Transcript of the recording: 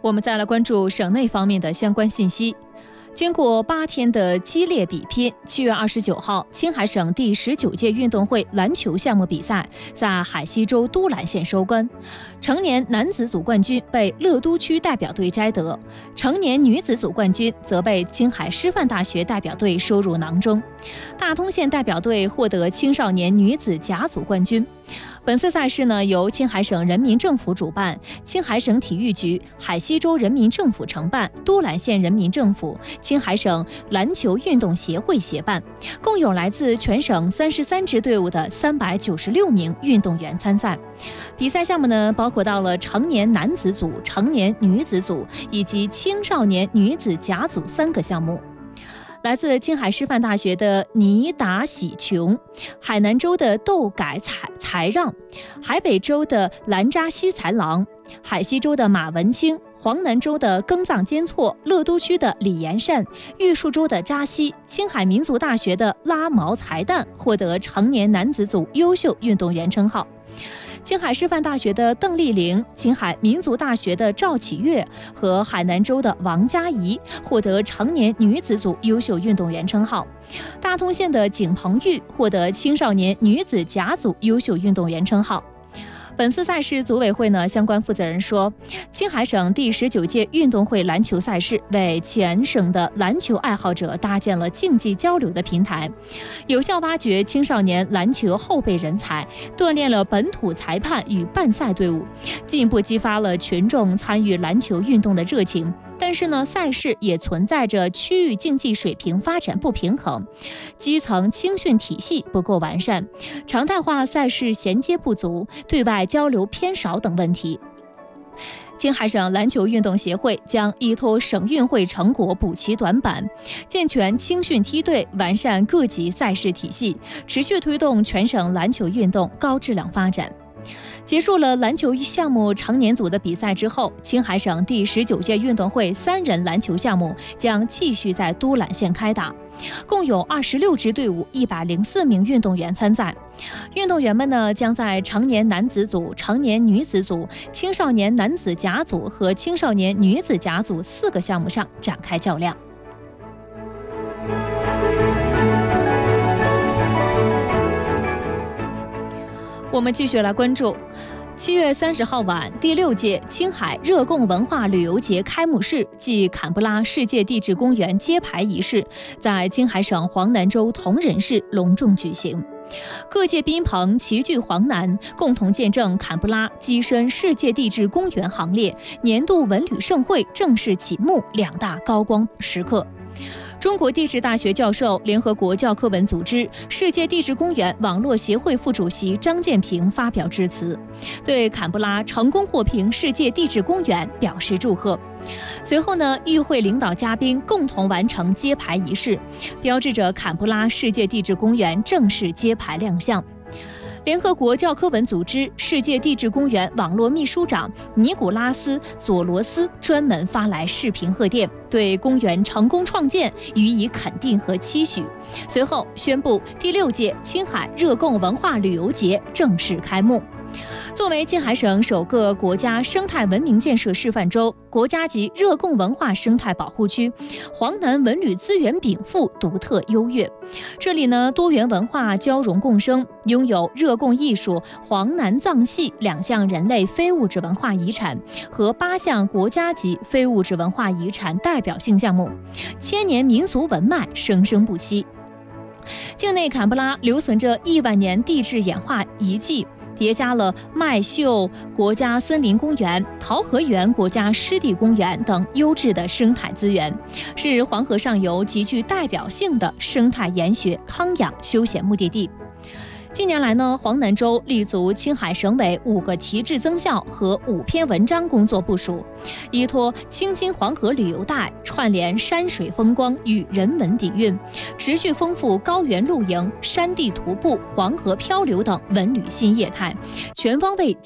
我们再来关注省内方面的相关信息。经过8天的激烈比拼，7月29号，青海省第19届运动会篮球项目比赛在海西州都兰县收官。成年男子组冠军被乐都区代表队摘得，成年女子组冠军则被青海师范大学代表队收入囊中。大通县代表队获得青少年女子甲组冠军。本次赛事呢，由青海省人民政府主办，青海省体育局、海西州人民政府承办，都兰县人民政府、青海省篮球运动协会协办，共有来自全省33支队伍的396名运动员参赛。比赛项目呢，包括到了成年男子组、成年女子组以及青少年女子甲组3个项目。来自青海师范大学的倪达喜琼，海南州的窦改才让，海北州的兰扎西才郎，海西州的马文清，黄南州的庚藏坚措，乐都区的李延善，玉树州的扎西，青海民族大学的拉毛才旦获得成年男子组优秀运动员称号。青海师范大学的邓丽玲，青海民族大学的赵启月和海南州的王佳怡获得成年女子组优秀运动员称号。大通县的景鹏玉获得青少年女子甲组优秀运动员称号。本次赛事组委会呢，相关负责人说，青海省第19届运动会篮球赛事为全省的篮球爱好者搭建了竞技交流的平台，有效挖掘青少年篮球后备人才，锻炼了本土裁判与办赛队伍，进一步激发了群众参与篮球运动的热情。但是呢，赛事也存在着区域竞技水平发展不平衡，基层青训体系不够完善，常态化赛事衔接不足，对外交流偏少等问题。青海省篮球运动协会将依托省运会成果补齐短板，健全青训梯队，完善各级赛事体系，持续推动全省篮球运动高质量发展。结束了篮球项目成年组的比赛之后，青海省第19届运动会3人篮球项目将继续在都兰县开打，共有26支队伍，104名运动员参赛。运动员们呢，将在成年男子组、成年女子组、青少年男子甲组和青少年女子甲组4个项目上展开较量。我们继续来关注7月30号晚，第6届青海热贡文化旅游节开幕式暨坎布拉世界地质公园揭牌仪式在青海省黄南州铜仁市隆重举行。各界宾朋齐聚黄南，共同见证坎布拉跻身世界地质公园行列、年度文旅盛会正式启幕2大高光时刻。中国地质大学教授、联合国教科文组织世界地质公园网络协会副主席张建平发表致辞，对坎布拉成功获评世界地质公园表示祝贺。随后呢，与会领导嘉宾共同完成揭牌仪式，标志着坎布拉世界地质公园正式揭牌亮相。联合国教科文组织世界地质公园网络秘书长尼古拉斯·佐罗斯专门发来视频贺电，对公园成功创建予以肯定和期许。随后宣布第6届青海热贡文化旅游节正式开幕。作为青海省首个国家生态文明建设示范州、国家级热贡文化生态保护区，黄南文旅资源禀赋独特优越。这里呢，多元文化交融共生，拥有热贡艺术、黄南藏戏2项人类非物质文化遗产和8项国家级非物质文化遗产代表性项目，千年民俗文脉生生不息。境内坎布拉留存着1万年地质演化遗迹，叠加了麦秀国家森林公园、桃河源国家湿地公园等优质的生态资源，是黄河上游极具代表性的生态研学、康养休闲目的地。近年来呢，黄南州立足青海省委5个提质增效和5篇文章工作部署，依托青金黄河旅游带，串联山水风光与人文底蕴，持续丰富高原露营、山地徒步、黄河漂流等文旅新业态，全方位